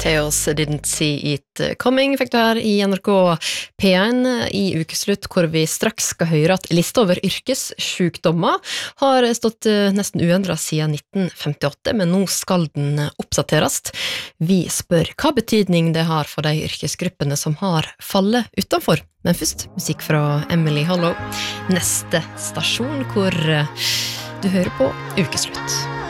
Tales Didn't See It Coming fikk du her i NRK P1 i ukeslutt, hvor vi straks skal høre at lista over yrkessjukdommer har stått nesten uendret siden 1958, men nå skal den oppdateres. Vi spør hva betydning det har for de yrkesgruppene som har fallet utenfor. Men først, musikk fra Emily Hollow. Neste stasjon hvor du hører på ukeslutt.